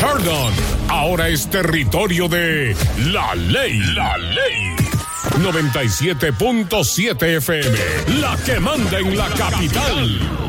Perdón, ahora es territorio de La Ley. 97.7 FM, la que manda en la capital.